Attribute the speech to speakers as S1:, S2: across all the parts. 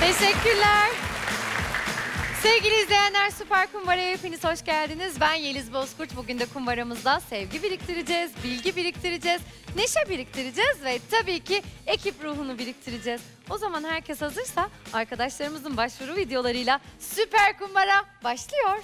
S1: Teşekkürler. Sevgili izleyenler, Süper Kumbara'ya hepiniz hoş geldiniz. Ben Yeliz Bozkurt. Bugün de kumbaramızda sevgi biriktireceğiz, bilgi biriktireceğiz, neşe biriktireceğiz ve tabii ki ekip ruhunu biriktireceğiz. O zaman herkes hazırsa arkadaşlarımızın başvuru videolarıyla Süper Kumbara başlıyor.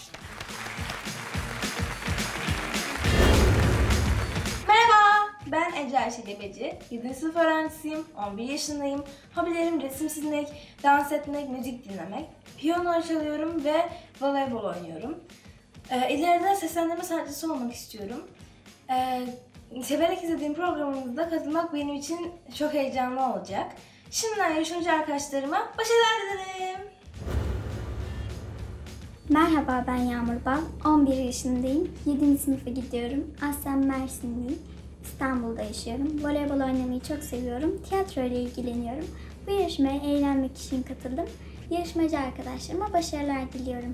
S2: Merhaba, ben Ece Ayşe Gebeci. 7. sınıf öğrencisiyim, 11 yaşındayım. Hobilerim resim çizmek, dans etmek, müzik dinlemek. Piyano çalıyorum ve voleybol oynuyorum. İleride seslendirme sanatçısı olmak istiyorum. Severek izlediğim programınızda katılmak benim için çok heyecanlı olacak. Şimdiden yarışmacı arkadaşlarıma başarılar dilerim.
S3: Merhaba, ben Yağmur Bal. 11 yaşındayım. 7. sınıfa gidiyorum. Aslen Mersinliyim. İstanbul'da yaşıyorum. Voleybol oynamayı çok seviyorum. Tiyatro ile ilgileniyorum. Bu yarışmaya eğlenmek için katıldım. Yarışmacı arkadaşlarıma başarılar diliyorum.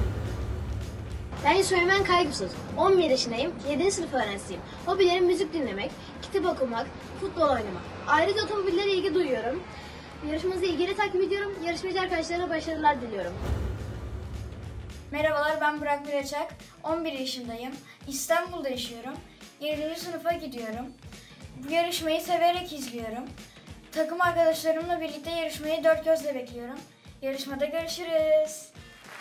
S4: Ben Süleyman Kaygısız. 11 yaşındayım. 7. sınıf öğrencisiyim. Hobilerim müzik dinlemek, kitap okumak, futbol oynamak. Ayrıca otomobillere ilgi duyuyorum. Yarışmamızı ilgili takip ediyorum. Yarışmacı arkadaşlarına başarılar diliyorum.
S5: Merhabalar, ben Burak Miraçak. 11 yaşındayım. İstanbul'da yaşıyorum. 7. sınıfa gidiyorum. Bu yarışmayı severek izliyorum. Takım arkadaşlarımla birlikte yarışmayı dört gözle bekliyorum. Yarışmada görüşürüz.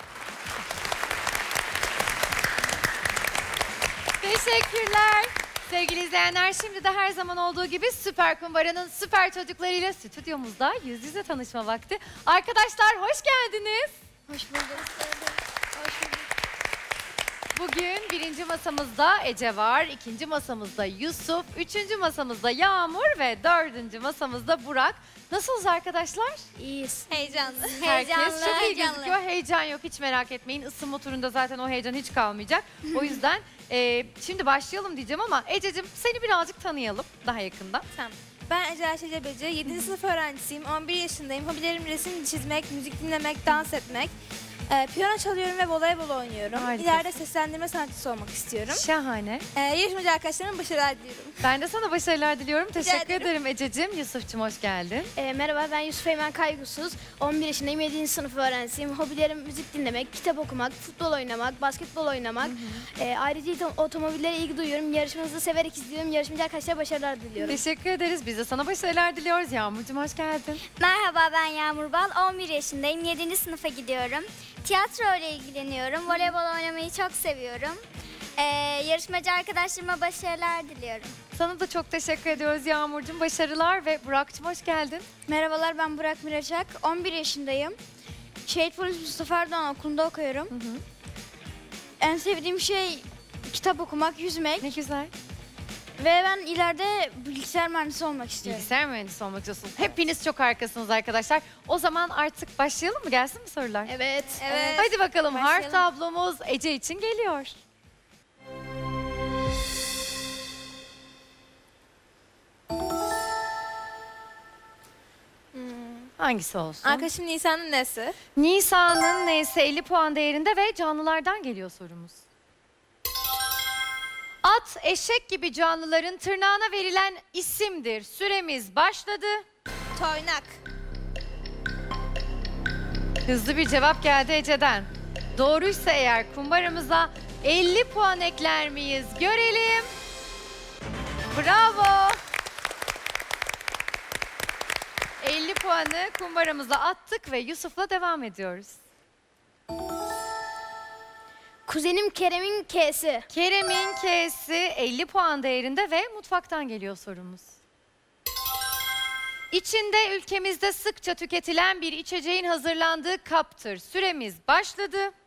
S1: Teşekkürler. Sevgili izleyenler, şimdi de her zaman olduğu gibi Süper Kumbara'nın süper çocuklarıyla stüdyomuzda yüz yüze tanışma vakti. Arkadaşlar hoş geldiniz.
S5: Hoş bulduk.
S1: Bugün birinci masamızda Ece var, ikinci masamızda Yusuf, üçüncü masamızda Yağmur ve dördüncü masamızda Burak. Nasılsınız arkadaşlar?
S4: İyiyiz.
S5: Heyecanlı.
S1: Herkes çok iyi gözüküyor. Heyecan yok, hiç merak etmeyin. Isınma turunda zaten o heyecan hiç kalmayacak. O yüzden şimdi başlayalım diyeceğim ama Ececiğim seni birazcık tanıyalım daha yakından.
S6: Tamam. Ben Ece Ayşe Gebeci, 7. sınıf öğrencisiyim, 11 yaşındayım. Hobilerim resim çizmek, müzik dinlemek, dans etmek. Piyano çalıyorum ve voleybol oynuyorum.
S1: Harikasın.
S6: İleride seslendirme sanatçısı olmak istiyorum.
S1: Şahane.
S6: Yarışmacı arkadaşlarıma başarılar diliyorum.
S1: Ben de sana başarılar diliyorum. Teşekkür
S6: ederim.
S1: ederim Ececiğim. Yusuf'cum hoş geldin.
S4: Merhaba, ben Yusuf Eymen Kaygısız. 11 yaşındayım. 7. sınıf öğrencisiyim. Hobilerim müzik dinlemek, kitap okumak, futbol oynamak, basketbol oynamak. Ayrıca otomobillere ilgi duyuyorum. Yarışmanızı severek izliyorum. Yarışmacı arkadaşlara başarılar diliyorum.
S1: Teşekkür ederiz. Biz de sana başarılar diliyoruz. Yağmurcuğum hoş geldin.
S3: Merhaba, ben Yağmur Bal. 11 yaşındayım. 7. sınıfa gidiyorum. Tiyatro ile ilgileniyorum. Voleybol oynamayı çok seviyorum. Yarışmacı arkadaşlarıma başarılar diliyorum.
S1: Sana da çok teşekkür ediyoruz Yağmurcuğum. Başarılar ve Burak'cığım hoş geldin.
S5: Merhabalar, ben Burak Miraçak. 11 yaşındayım. Şehit Polis Mustafa Erdoğan Okulu'nda okuyorum. En sevdiğim şey kitap okumak, yüzmek
S1: Ne güzel.
S5: ve ben ileride bilgisayar mühendisi olmak istiyorum.
S1: Bilgisayar mühendisi olmak istiyorsun. Hepiniz çok harikasınız arkadaşlar. O zaman artık başlayalım mı? Gelsin mi sorular?
S4: Evet.
S1: Hadi bakalım. Harf
S5: Başlayalım.
S1: tablomuz Ece için geliyor. Hangisi olsun?
S6: Arkadaşım Nisan'ın nesi?
S1: Nisan'ın neyse 50 puan değerinde ve canlılardan geliyor sorumuz. At, eşek gibi canlıların tırnağına verilen isimdir. Süremiz başladı.
S6: Toynak.
S1: Hızlı bir cevap geldi Ece'den. Doğruysa eğer kumbaramıza 50 puan ekler miyiz? Görelim. Bravo. 50 puanı kumbaramıza attık ve Yusuf'la devam ediyoruz.
S4: Kuzenim Kerem'in K'si.
S1: Kerem'in K'si 50 puan değerinde ve mutfaktan geliyor sorumuz. İçinde ülkemizde sıkça tüketilen bir içeceğin hazırlandığı kaptır. Süremiz başladı.